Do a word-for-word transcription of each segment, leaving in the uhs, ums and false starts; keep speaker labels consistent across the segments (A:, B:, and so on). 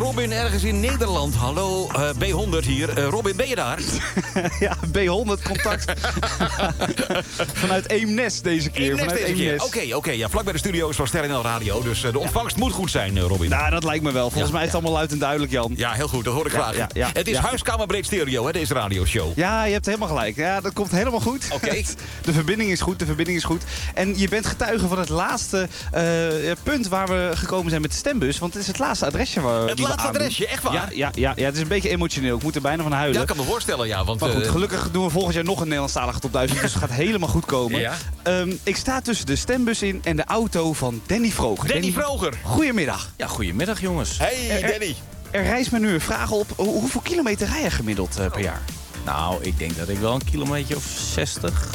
A: Robin ergens in Nederland. Hallo, uh, B honderd hier. Uh, Robin, ben je daar?
B: Ja, B honderd contact. Vanuit Eemnes deze keer.
A: Eemnes
B: Vanuit
A: deze
B: Eemnes.
A: keer. Oké, okay, oké. Okay. Ja, vlak bij de studio's van Ster N L Radio. Dus uh, de ontvangst ja. moet goed zijn, uh, Robin.
B: Nou, dat lijkt me wel. Volgens
A: ja,
B: mij is het
A: ja.
B: allemaal luid en duidelijk, Jan.
A: Ja, heel goed. Dat hoor ik
B: ja,
A: graag.
B: Ja, ja,
A: het is
B: ja.
A: huiskamerbreed stereo, hè, deze radioshow.
B: Ja, je hebt helemaal gelijk. Ja, dat komt helemaal goed.
A: Oké. Okay.
B: De verbinding is goed, de verbinding is goed. En je bent getuige van het laatste uh, punt waar we gekomen zijn met de stembus. Want het is het laatste adresje waar we
A: Het laatste adresje, echt waar?
B: Ja, ja, ja, ja, het is een beetje emotioneel. Ik moet er bijna van huilen.
A: Ja, ik kan me voorstellen, ja. Want,
B: maar goed,
A: uh,
B: gelukkig doen we volgend jaar nog een Nederlandstalige top duizend. Dus het gaat helemaal goed komen.
A: Ja.
B: Um, ik sta tussen de stembus in en de auto van Danny Vroger.
A: Danny, Danny Vroger.
B: Goedemiddag.
C: Ja, goedemiddag jongens.
A: Hey
B: er,
A: Danny.
B: Er, er rijst me nu een vraag op. Hoe, hoeveel kilometer rij je gemiddeld uh, per jaar?
C: Nou, ik denk dat ik wel een kilometer of zestig...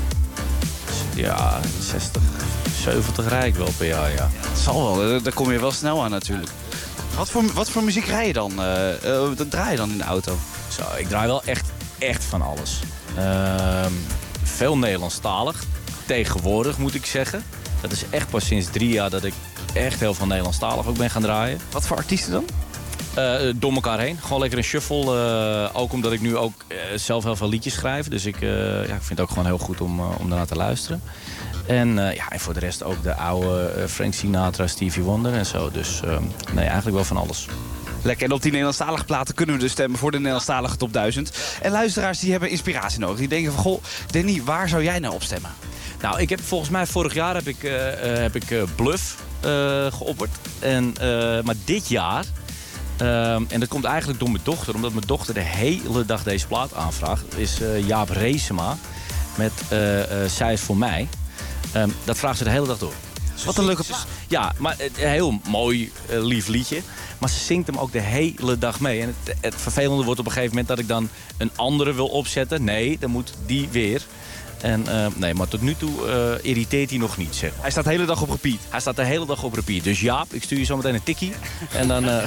C: Ja, zestig, zeventig rijd ik wel per jaar, ja.
B: Het zal wel, daar kom je wel snel aan natuurlijk. Wat voor, wat voor muziek rij je dan? Uh, uh, dat draai je dan in de auto?
C: Zo, ik draai wel echt, echt van alles. Uh, veel Nederlandstalig. Tegenwoordig moet ik zeggen. Dat is echt pas sinds drie jaar dat ik echt heel veel Nederlandstalig ook ben gaan draaien.
B: Wat voor artiesten dan?
C: Uh, door elkaar heen. Gewoon lekker een shuffle. Uh, ook omdat ik nu ook uh, zelf heel veel liedjes schrijf. Dus ik, uh, ja, ik vind het ook gewoon heel goed om, uh, om daarnaar te luisteren. En, uh, ja, en voor de rest ook de oude uh, Frank Sinatra, Stevie Wonder en zo. Dus uh, nee, eigenlijk wel van alles.
B: Lekker. En op die Nederlandstalige platen kunnen we dus stemmen voor de Nederlandstalige top duizend. En luisteraars die hebben inspiratie nodig. Die denken van, goh, Danny, waar zou jij nou op stemmen?
C: Nou, ik heb volgens mij vorig jaar heb ik, uh, uh, heb ik uh, Bluff uh, geopperd. En, uh, maar dit jaar... Uh, en dat komt eigenlijk door mijn dochter. Omdat mijn dochter de hele dag deze plaat aanvraagt. Is uh, Jaap Reesema met uh, uh, Zij is voor mij. Um, dat vraagt ze de hele dag door.
B: Wat een leuke plaat.
C: Ja, maar een heel mooi, uh, lief liedje. Maar ze zingt hem ook de hele dag mee. En het, het vervelende wordt op een gegeven moment dat ik dan een andere wil opzetten. Nee, dan moet die weer. En, uh, nee, maar tot nu toe uh, irriteert hij nog niet, zeg maar.
B: Hij staat de hele dag op repeat.
C: Hij staat de hele dag op repeat. Dus Jaap, ik stuur je zo meteen een tikkie. En dan... Uh...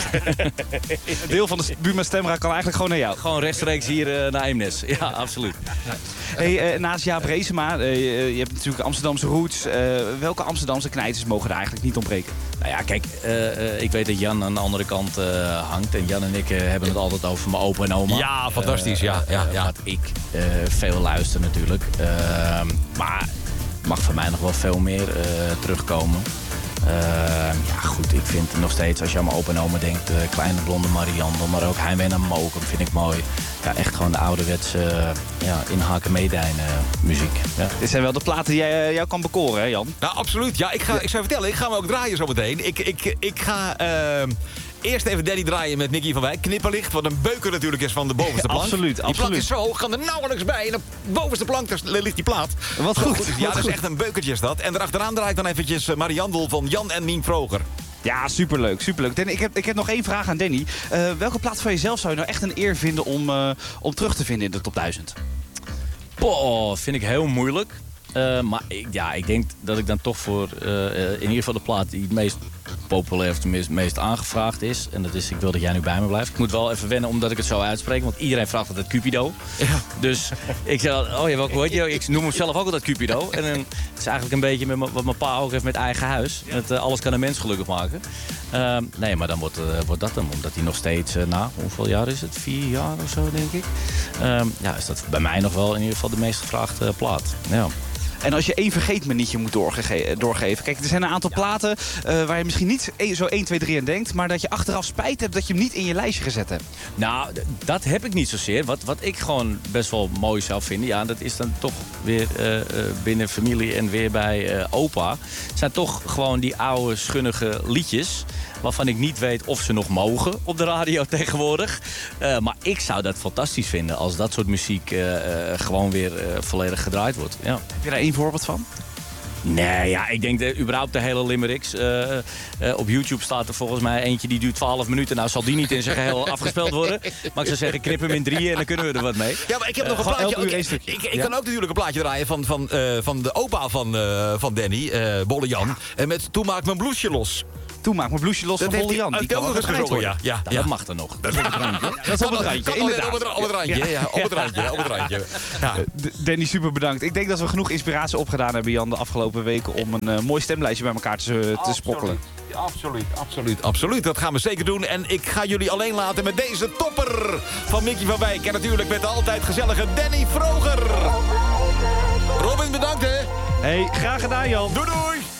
B: Een deel van de Buma Stemra kan eigenlijk gewoon naar jou.
C: Gewoon rechtstreeks hier uh, naar Eemnes. Ja, absoluut.
B: Hey, uh, naast Jaap Reesema, uh, je hebt natuurlijk Amsterdamse roots. Uh, welke Amsterdamse knijters mogen er eigenlijk niet ontbreken?
C: Nou ja, kijk, uh, uh, ik weet dat Jan aan de andere kant uh, hangt. En Jan en ik uh, hebben het altijd over mijn opa en oma.
A: Ja, fantastisch.
C: Uh,
A: ja, ja,
C: uh,
A: ja.
C: Wat ik uh, veel luister natuurlijk. Uh, maar mag voor mij nog wel veel meer uh, terugkomen. Uh, ja goed, ik vind nog steeds, als je aan mijn opa en oma denkt... Uh, Kleine Blonde Marianne, maar ook Heimwee naar Mokum vind ik mooi. Ja, echt gewoon de ouderwetse uh, ja, inhaken meedijnen muziek. Ja.
B: Dit zijn wel de platen die jij, uh, jou kan bekoren, hè Jan?
A: Nou, absoluut. Ja, ik, ga, ik zou vertellen, ik ga hem ook draaien zometeen. Ik, ik, ik ga... Uh... Eerst even Danny draaien met Nicky van Wijk. Knipperlicht, wat een beuker natuurlijk is van de bovenste plank.
B: Absoluut,
A: die
B: absoluut.
A: plank is zo hoog, kan er nauwelijks bij. En op de bovenste plank daar ligt die plaat.
B: Wat goed. goed.
A: Ja,
B: wat
A: dat
B: goed.
A: is echt een beukertje is dat. En erachteraan draai ik dan eventjes Mariandel van Jan en Nien Vroger.
B: Ja, superleuk, superleuk. Danny, ik, heb, ik heb nog één vraag aan Danny. Uh, welke plaat van jezelf zou je nou echt een eer vinden om, uh, om terug te vinden in de top duizend?
C: Poh, vind ik heel moeilijk. Uh, maar ik, ja, ik denk dat ik dan toch voor uh, uh, in ieder geval de plaat die het meest populair of het meest aangevraagd is. En dat is Ik wil dat jij nu bij me blijft. Ik moet wel even wennen omdat ik het zo uitspreek. Want iedereen vraagt altijd Cupido. Ja. Dus ik zeg, oh ja, welke hoort je? Ik noem hem zelf ook altijd Cupido. En dan, het is eigenlijk een beetje met wat mijn pa ook heeft met eigen huis. Met, uh, alles kan een mens gelukkig maken. Uh, nee, maar dan wordt, uh, wordt dat hem. Omdat hij nog steeds, uh, nou, hoeveel jaar is het? Vier jaar of zo, denk ik. Uh, ja, is dat bij mij nog wel in ieder geval de meest gevraagde plaat. Ja.
B: En als je één vergeetmenietje moet doorge- doorgeven. Kijk, er zijn een aantal ja. platen uh, waar je misschien niet zo één, twee, drie aan denkt. Maar dat je achteraf spijt hebt dat je hem niet in je lijstje gezet hebt.
C: Nou, d- dat heb ik niet zozeer. Wat, wat ik gewoon best wel mooi zou vinden. Ja, dat is dan toch weer uh, uh, binnen familie en weer bij uh, opa. Het zijn toch gewoon die oude schunnige liedjes. Waarvan ik niet weet of ze nog mogen op de radio tegenwoordig. Uh, maar ik zou dat fantastisch vinden als dat soort muziek uh, uh, gewoon weer uh, volledig gedraaid wordt. Ja.
B: Heb je daar één voorbeeld van?
C: Nee, ja, ik denk de, überhaupt de hele limericks. Uh, uh, op YouTube staat er volgens mij eentje die duurt twaalf minuten. Nou zal die niet in zijn geheel afgespeeld worden. Maar ik zou zeggen, knip hem in drieën en dan kunnen we er wat mee.
A: Ja, maar ik heb
C: uh,
A: nog een plaatje. Ook, ik ik, ik ja? kan ook natuurlijk een plaatje draaien van, van, uh, van de opa van, uh, van Danny, uh, Bolle Jan. Ja. En met Toen maak mijn bloesje los.
B: Toen maak mijn bloesje los dat van Bolle Jan. Die kan
A: ook nog eens gezongen, ja. Ja,
C: ja.
A: ja.
C: Dat mag er nog.
B: Dat is op het randje. Dat is op het randje, inderdaad.
A: Op het, op het randje, ja. Ja, op het randje, op het randje. Ja.
B: Danny, super bedankt. Ik denk dat we genoeg inspiratie opgedaan hebben, Jan, de afgelopen weken om een uh, mooi stemlijstje bij elkaar te, te sprokkelen.
A: absoluut, absoluut, absoluut. Dat gaan we zeker doen. En ik ga jullie alleen laten met deze topper van Mickey van Wijk. En natuurlijk met de altijd gezellige Danny Vroger. Robin, bedankt hè.
B: Hey, graag gedaan Jan.
A: Doei doei.